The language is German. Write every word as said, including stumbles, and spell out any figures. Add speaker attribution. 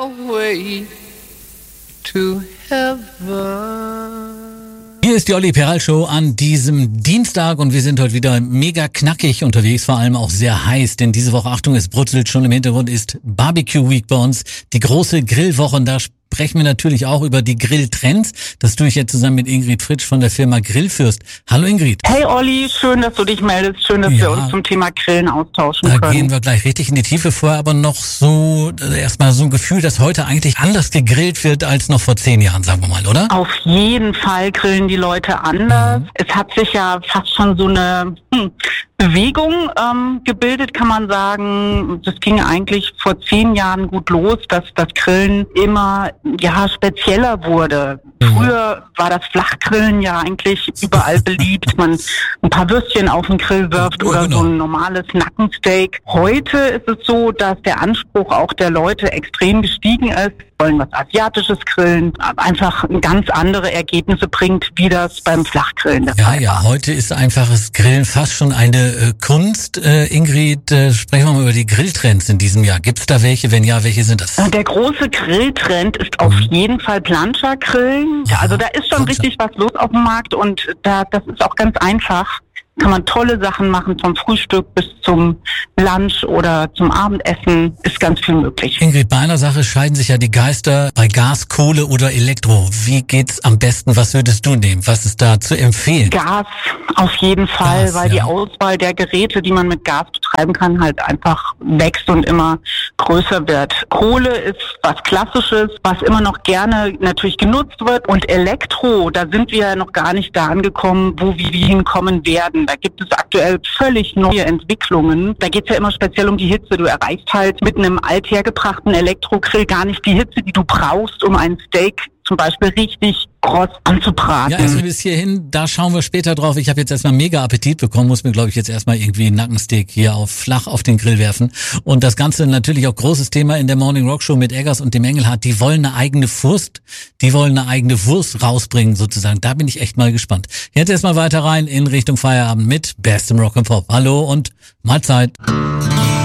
Speaker 1: stairway to heaven.
Speaker 2: Hier ist die Olli Peral Show an diesem Dienstag und wir sind heute wieder mega knackig unterwegs, vor allem auch sehr heiß, denn diese Woche, Achtung, es brutzelt schon im Hintergrund, ist Barbecue Week bei uns, die große Grillwoche, und da sprechen wir natürlich auch über die Grilltrends. Das tue ich jetzt zusammen mit Ingrid Fritsch von der Firma Grillfürst. Hallo Ingrid.
Speaker 3: Hey Olli, schön, dass du dich meldest, schön, dass ja, wir uns zum Thema Grillen austauschen
Speaker 2: da
Speaker 3: können.
Speaker 2: Da gehen wir gleich richtig in die Tiefe, vorher aber noch so, erstmal so ein Gefühl, dass heute eigentlich anders gegrillt wird als noch vor zehn Jahren, sagen wir mal, oder?
Speaker 3: Auf jeden Fall grillen die Leute anders. Mhm. Es hat sich ja fast schon so eine hm, Bewegung ähm, gebildet, kann man sagen. Das ging eigentlich vor zehn Jahren gut los, dass das Grillen immer ja spezieller wurde. Mhm. Früher war das Flachgrillen ja eigentlich überall beliebt. Man ein paar Würstchen auf den Grill wirft ja, oder genau. so ein normales Nackensteak. Heute ist es so, dass der Anspruch auch der Leute extrem gestiegen ist. Wollen was Asiatisches grillen, einfach ganz andere Ergebnisse bringt, wie das beim Flachgrillen der
Speaker 2: Ja,
Speaker 3: Fall
Speaker 2: ja,
Speaker 3: war.
Speaker 2: heute ist einfaches Grillen fast schon eine äh, Kunst. Äh, Ingrid, äh, sprechen wir mal über die Grilltrends in diesem Jahr. Gibt's da welche? Wenn ja, welche sind das?
Speaker 3: Der große Grilltrend ist auf mhm. jeden Fall Plancha-Grillen. Ja, also da ist schon Plancha. richtig was los auf dem Markt und da das ist auch ganz einfach. Kann man tolle Sachen machen, vom Frühstück bis zum Lunch oder zum Abendessen, ist ganz viel möglich.
Speaker 2: Ingrid, bei einer Sache scheiden sich ja die Geister, bei Gas, Kohle oder Elektro. Wie geht's am besten? Was würdest du nehmen? Was ist da zu empfehlen?
Speaker 3: Gas auf jeden Fall,
Speaker 2: Gas,
Speaker 3: weil
Speaker 2: ja.
Speaker 3: die Auswahl der Geräte, die man mit Gas betreiben kann, halt einfach wächst und immer größer wird. Kohle ist was Klassisches, was immer noch gerne natürlich genutzt wird, und Elektro, da sind wir ja noch gar nicht da angekommen, wo wir hinkommen werden. Da gibt es aktuell völlig neue Entwicklungen. Da geht es ja immer speziell um die Hitze. Du erreichst halt mit einem althergebrachten Elektrogrill gar nicht die Hitze, die du brauchst, um ein Steak zum Beispiel richtig kross anzubraten.
Speaker 2: Ja, also bis hierhin, da schauen wir später drauf. Ich habe jetzt erstmal mega Appetit bekommen, muss mir, glaube ich, jetzt erstmal irgendwie einen Nackensteak hier auf flach auf den Grill werfen. Und das Ganze natürlich auch großes Thema in der Morning Rock Show mit Eggers und dem Engelhardt. Die wollen eine eigene Wurst, die wollen eine eigene Wurst rausbringen sozusagen. Da bin ich echt mal gespannt. Jetzt erstmal weiter rein in Richtung Feierabend mit bestem Rock and Pop. Hallo und Mahlzeit.